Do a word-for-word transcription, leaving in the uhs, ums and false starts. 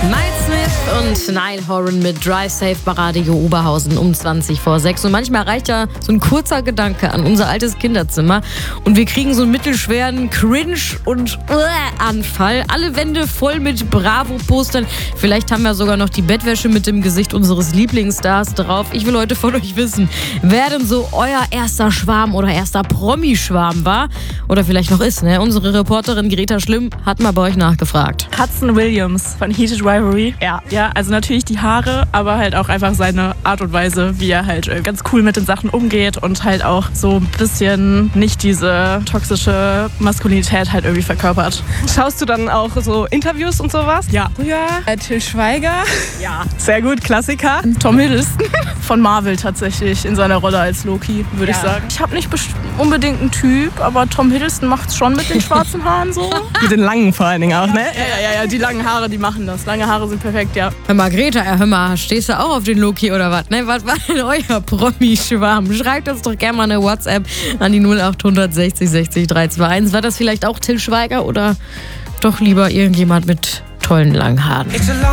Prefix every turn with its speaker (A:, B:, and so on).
A: Und Niall Horan mit Drive Safe bei Radio Oberhausen um zwanzig vor sechs. Und manchmal reicht ja so ein kurzer Gedanke an unser altes Kinderzimmer und wir kriegen so einen mittelschweren Cringe- und Anfall. Alle Wände voll mit Bravo-Postern. Vielleicht haben wir sogar noch die Bettwäsche mit dem Gesicht unseres Lieblingsstars drauf. Ich will heute von euch wissen, wer denn so euer erster Schwarm oder erster Promi-Schwarm war oder vielleicht noch ist. Ne? Unsere Reporterin Greta Schlimm hat mal bei euch nachgefragt.
B: Hudson Williams von Heated Rivalry. Ja, ja, also natürlich die Haare, aber halt auch einfach seine Art und Weise, wie er halt ganz cool mit den Sachen umgeht und halt auch so ein bisschen nicht diese toxische Maskulinität halt irgendwie verkörpert.
C: Schaust du dann auch so Interviews und sowas?
B: Ja.
C: Früher äh, Till Schweiger.
B: Ja.
C: Sehr gut, Klassiker.
B: Tom Hiddleston von Marvel tatsächlich in seiner Rolle als Loki, würde
C: Ja.
B: ich sagen. Ich habe nicht best- unbedingt einen Typ, aber Tom Hiddleston macht's schon mit den schwarzen Haaren so.
C: Mit den langen vor allen Dingen auch, ne?
B: Ja, ja, ja, ja, die langen Haare, die machen das. Lange Haare sind perfekt, ja.
A: Hör mal, Greta, hör mal, stehst du auch auf den Loki oder was? Ne? Was war denn euer Promi-Schwarm? Schreibt uns doch gerne mal eine WhatsApp an die null acht sechzig sechzig drei zwei eins. War das vielleicht auch Till Schweiger oder doch lieber irgendjemand mit tollen langen Haaren?